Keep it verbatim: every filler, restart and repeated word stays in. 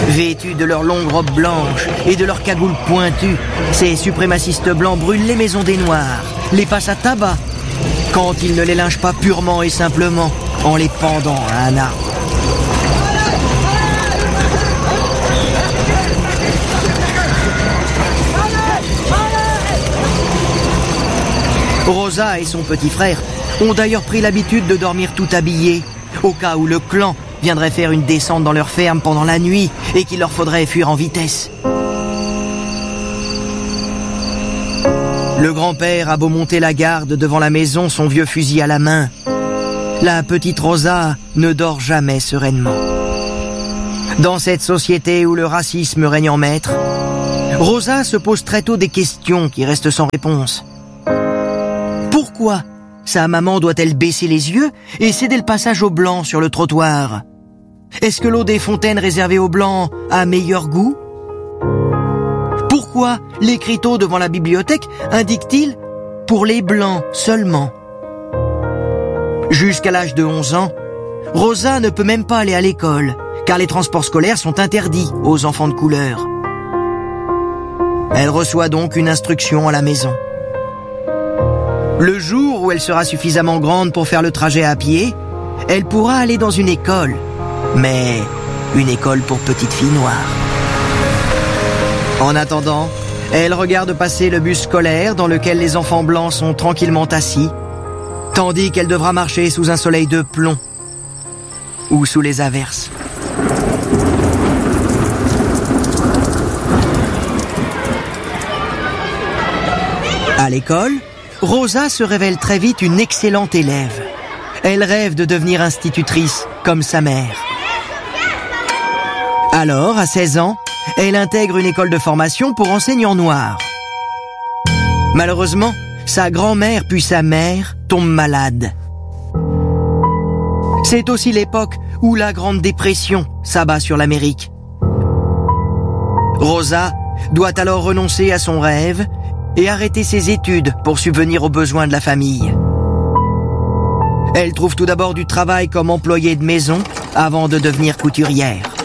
Vêtus de leurs longues robes blanches et de leurs cagoules pointues, ces suprémacistes blancs brûlent les maisons des Noirs, les passent à tabac, quand ils ne les lynchent pas purement et simplement en les pendant à un arbre. Rosa et son petit frère ont d'ailleurs pris l'habitude de dormir tout habillés, au cas où le clan viendrait faire une descente dans leur ferme pendant la nuit et qu'il leur faudrait fuir en vitesse. Le grand-père a beau monter la garde devant la maison, son vieux fusil à la main, la petite Rosa ne dort jamais sereinement. Dans cette société où le racisme règne en maître, Rosa se pose très tôt des questions qui restent sans réponse. Pourquoi sa maman doit-elle baisser les yeux et céder le passage aux blancs sur le trottoir? Est-ce que l'eau des fontaines réservée aux blancs a meilleur goût? Pourquoi l'écriteau devant la bibliothèque indique-t-il « pour les blancs seulement » ? Jusqu'à l'âge de onze ans, Rosa ne peut même pas aller à l'école, car les transports scolaires sont interdits aux enfants de couleur. Elle reçoit donc une instruction à la maison. Le jour où elle sera suffisamment grande pour faire le trajet à pied, elle pourra aller dans une école, mais une école pour petites filles noires. En attendant, elle regarde passer le bus scolaire dans lequel les enfants blancs sont tranquillement assis, tandis qu'elle devra marcher sous un soleil de plomb ou sous les averses. À l'école, Rosa se révèle très vite une excellente élève. Elle rêve de devenir institutrice, comme sa mère. Alors, à seize ans, elle intègre une école de formation pour enseignants noirs. Malheureusement, sa grand-mère puis sa mère tombent malades. C'est aussi l'époque où la Grande Dépression s'abat sur l'Amérique. Rosa doit alors renoncer à son rêve et arrêter ses études pour subvenir aux besoins de la famille. Elle trouve tout d'abord du travail comme employée de maison avant de devenir couturière.